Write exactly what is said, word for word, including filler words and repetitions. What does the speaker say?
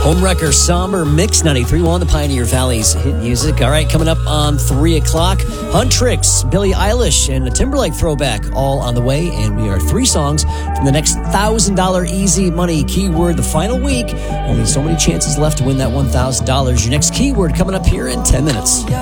Homewrecker Somber Mix ninety-three point one, the Pioneer Valley's hit music. All right, coming up on three o'clock, Huntrix, Billie Eilish, and a Timberlake throwback all on the way. And we are three songs from the next one thousand dollars Easy Money keyword the final week. Only so many chances left to win that one thousand dollars. Your next keyword coming up here in ten minutes.